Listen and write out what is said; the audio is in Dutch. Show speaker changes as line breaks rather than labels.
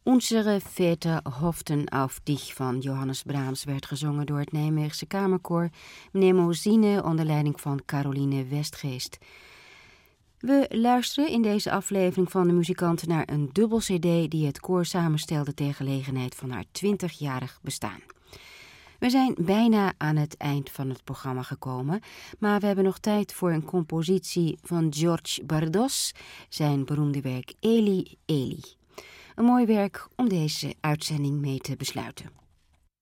Unsere Väter hofften auf dich van Johannes Brahms werd gezongen door het Nijmeegse Kamerkoor Mnemosyne onder leiding van Caroline Westgeest. We luisteren in deze aflevering van de muzikanten naar een dubbel cd die het koor samenstelde ter gelegenheid van haar 20-jarig bestaan. We zijn bijna aan het eind van het programma gekomen, maar we hebben nog tijd voor een compositie van George Bardos, zijn beroemde werk Eli Eli. Een mooi werk om deze uitzending mee te besluiten.